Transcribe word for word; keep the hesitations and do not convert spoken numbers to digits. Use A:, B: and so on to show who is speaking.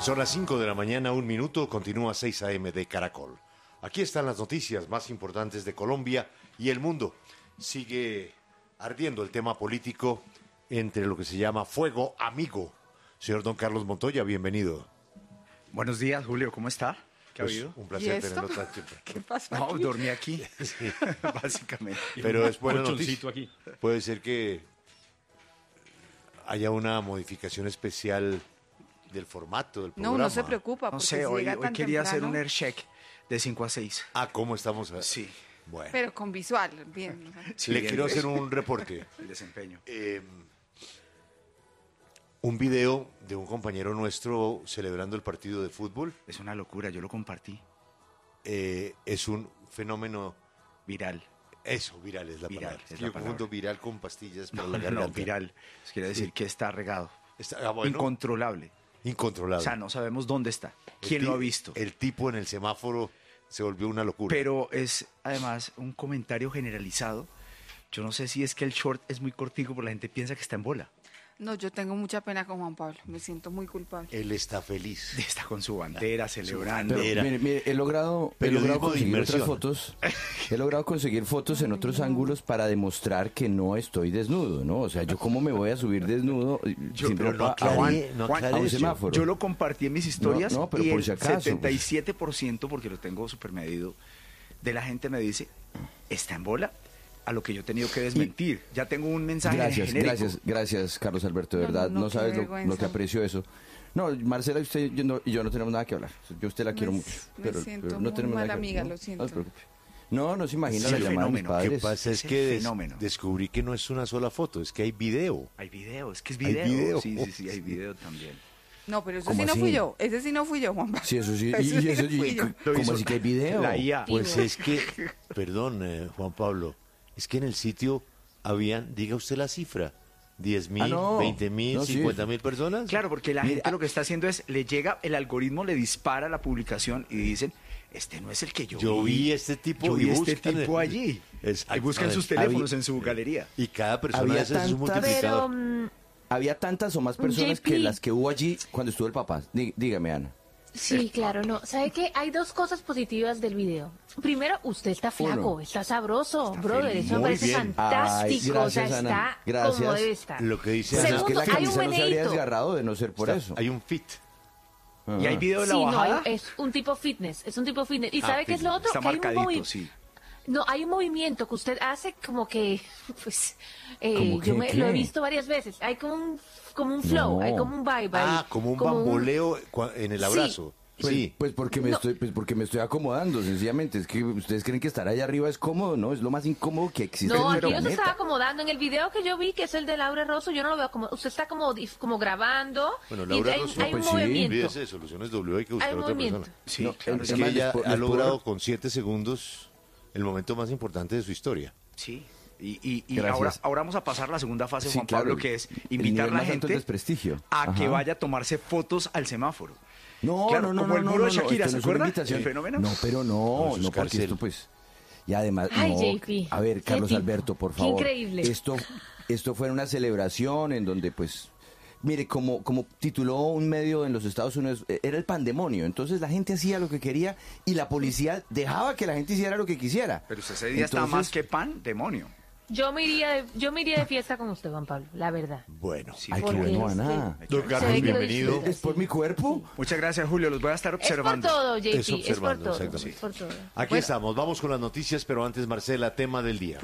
A: Son las cinco de la mañana, un minuto, continúa seis a eme de Caracol. Aquí están las noticias más importantes de Colombia y el mundo. Sigue ardiendo el tema político entre lo que se llama fuego amigo. Señor don Carlos Montoya, bienvenido.
B: Buenos días, Julio, ¿cómo está? ¿Qué ha
A: Pues,
B: habido?
A: un placer
C: ¿Y esto?
A: tenerlo tanto tiempo.
C: ¿Qué pasa
B: No,
C: aquí?
B: dormí aquí,
A: Sí.
B: básicamente.
A: Pero es buena
D: Colchoncito
A: noticia.
D: aquí.
A: Puede ser que haya una modificación especial del formato del programa.
C: No, no se preocupa,
B: No
C: porque
B: sé,
C: si
B: hoy,
C: llega
B: hoy
C: tan
B: quería hacer
C: temprano,
B: un air check de cinco a seis.
A: Ah, ¿cómo estamos? a-
B: Sí,
A: Bueno,
C: pero con visual, bien. o sea.
B: sí,
A: le
B: bien,
A: quiero
B: pues,
A: hacer un reporte.
B: el desempeño.
A: Eh, un video de un compañero nuestro celebrando el partido de fútbol.
B: Es una locura, yo lo compartí.
A: Eh, es un fenómeno,
B: Viral.
A: eso, viral es la
B: Viral,
A: palabra.
B: es
A: Yo
B: la
A: confundo
B: palabra.
A: viral con pastillas para
B: No,
A: la
B: no,
A: garganta.
B: no, viral. Eso quiere decir
A: Sí.
B: que está regado.
A: Está, ah, bueno,
B: Incontrolable.
A: incontrolable.
B: O sea, no sabemos dónde está.
A: El
B: ¿Quién
A: ti-
B: lo ha visto?
A: El tipo en el semáforo se volvió una locura.
B: Pero es además un comentario generalizado. Yo no sé si es que el short es muy cortico, pero la gente piensa que está en bola.
C: No, yo tengo mucha pena con Juan Pablo, me siento muy culpable.
A: Él está feliz.
B: Está con su bandera, celebrando.
A: bandera.
E: Pero, mire, mire, he logrado, he
A: Periodismo
E: logrado
A: de
E: conseguir
A: inmersión.
E: otras fotos, he logrado conseguir fotos en otros ángulos para demostrar que no estoy desnudo, ¿no? O sea, yo cómo me voy a subir desnudo eh,
B: Yo-
E: sin
A: pero
E: ropa
A: no
E: a
A: aclare,
E: un-
A: no
B: Juan,
A: aclare
E: a un
A: eso.
E: semáforo.
B: Yo lo compartí en mis historias
E: No, no, pero
B: y
E: por
B: el
E: si acaso, pues.
B: setenta y siete por ciento, porque lo tengo súper medido, de la gente me dice, ¿está en bola? A lo que yo he tenido que desmentir. Ya tengo un mensaje
E: Gracias,
B: genérico.
E: gracias, gracias, Carlos Alberto, de
C: No,
E: verdad,
C: no,
E: no,
C: no, qué
E: sabes lo,
C: vergüenza.
E: lo que aprecio eso. No, Marcela, usted yo no- y yo no tenemos nada que hablar. Yo a usted la quiero
C: Me-
E: mucho.
C: me
E: Pero,
C: siento
E: pero no
C: muy
E: tenemos nada
C: mala
E: que
C: amiga,
E: hablar,
C: lo
E: ¿no?
C: siento.
E: No se preocupe. No, no se imagina
B: Sí,
E: la
B: el
E: llamada de mis
B: fenómeno.
A: Lo que
E: padres.
A: pasa es
B: Es el
A: que des-
B: fenómeno.
A: descubrí que no es una sola foto, es que hay video.
B: Hay video, es que es
A: Hay
B: video.
A: video.
B: Sí, sí, sí, hay video también.
C: No, pero ese
E: ¿Cómo
C: sí no
E: así?
C: fui yo, ese sí no fui yo, Juan Pablo.
E: Sí, eso sí.
C: Ese
E: Y, y
C: sí
E: eso,
C: no fui
E: y-
C: yo.
B: Lo
E: ¿cómo
B: hizo
E: así que hay video?
B: la I A.
A: Pues es que, perdón, eh, Juan Pablo, es que en el sitio habían, diga usted la cifra, diez mil,
E: Ah, no.
A: veinte mil,
E: No, sí.
A: cincuenta mil personas.
B: Claro, porque la
E: Mire,
B: gente
E: ah-
B: lo que está haciendo es, le llega, el algoritmo le dispara la publicación y dicen, este no es el que yo,
A: Yo vi este tipo
B: Yo
A: y
B: vi este
A: buscan
B: tipo
A: el-
B: allí.
A: Exacto.
B: Ahí buscan sus
E: Había-
B: teléfonos en su galería.
A: Y cada persona
E: Había
A: ese es un
E: tantas-
A: multiplicador.
F: Pero, mm,
E: Había tantas o más personas
F: J P.
E: que las que hubo allí cuando estuvo el papá. Dí- dígame, Ana.
F: sí, claro, no. ¿Sabe qué? Hay dos cosas positivas del video. Primero, usted está flaco,
E: Uno.
F: está sabroso,
B: Está
F: brother.
B: feliz.
F: Eso me
A: Muy
F: parece
A: bien.
F: fantástico.
E: Ay,
F: o sea,
E: gracias, Ana.
F: está
E: Gracias.
F: como debe estar.
A: Lo que dice
E: Pero
A: Ana,
E: es que
F: Segundo,
E: la
F: hay un
E: camisa no se habría
F: meneíto.
E: desgarrado de no ser por
A: está-
E: eso.
A: hay un fit.
B: Y hay video de la
F: Sí, no,
B: bajada.
F: hay- es un tipo fitness, es un tipo fitness. ¿Y
A: Ah,
F: sabe qué es lo otro?
B: Está
F: Que hay un
B: marcadito,
F: movi-
B: sí.
F: No, hay un movimiento que usted hace como que, pues, eh,
E: ¿Cómo
F: yo
E: qué,
F: me,
E: qué?
F: lo he visto varias veces. Hay como un, como un flow,
E: No.
F: hay como un vibe ahí.
A: Ah, como un bamboleo cua- en el
F: Sí.
A: abrazo.
E: Pues,
A: Sí.
E: pues porque me
F: No.
E: estoy, pues porque me estoy acomodando, sencillamente. Es que ustedes creen que estar allá arriba es cómodo, ¿no? Es lo más incómodo que existe
F: No,
E: en el
F: aquí no se
E: planeta.
F: estaba acomodando. En el video que yo vi, que es el de Laura Rosso, yo no lo veo como... Usted está como, dif- como grabando.
A: Bueno,
F: y
A: Laura
F: hay,
A: Rosso,
F: hay
E: pues
F: un
E: sí.
F: movimiento.
A: Olvídese de Soluciones W, hay que buscar
F: Hay
A: otra
F: movimiento.
A: persona.
B: Sí,
E: No,
B: claro,
A: Es
B: sí.
A: que
E: Además,
A: ella
E: les po-
A: ha
E: les puedo-
A: logrado con siete segundos el momento más importante de su historia.
B: Sí. Y, y- y
E: Gracias.
B: ahora, ahora vamos a pasar a la segunda fase,
E: Sí,
B: Juan
E: claro,
B: Pablo, que es
E: el
B: invitar a
E: nivel
B: la
E: más alto
B: gente
E: del desprestigio.
B: a que
E: Ajá.
B: vaya a tomarse fotos al semáforo.
E: No,
B: Claro,
E: no, no,
B: como
E: no,
B: el
E: no,
B: muro de
E: no, no,
B: Shakira,
E: esto
B: ¿se
E: no es una
B: acuerda?
E: invitación.
B: ¿El fenómeno?
E: No, pero
A: No,
E: no,
A: eso es
E: no, porque
A: cárcel.
E: esto pues... Y además,
F: Ay,
E: no,
F: J P,
E: a ver,
F: qué
E: Carlos
F: tipo,
E: Alberto, por
F: qué
E: favor.
F: increíble.
E: Esto, esto fue una celebración en donde pues... Mire, como, como tituló un medio en los Estados Unidos, eh, era el pandemonio. Entonces la gente hacía lo que quería y la policía dejaba que la gente hiciera lo que quisiera.
B: Pero usted ese día está
E: Entonces,
B: más que pan, demonio.
F: Yo me iría de, yo me iría de fiesta con usted, Juan Pablo, la verdad.
A: Bueno.
B: Sí,
E: Ay, qué
F: Porque
E: bueno,
F: es que-
E: Ana.
A: Don
F: Se
A: Carlos,
F: ve que lo
A: bienvenido.
F: disfruta.
E: ¿Es por mi cuerpo?
B: Muchas gracias, Julio. Los voy a estar
F: Es por
B: observando.
F: todo, J P,
A: Es
F: es por
A: observando,
F: todo,
A: exactamente.
F: es por todo.
A: Aquí estamos, vamos con las noticias, pero antes, Marcela, tema del día.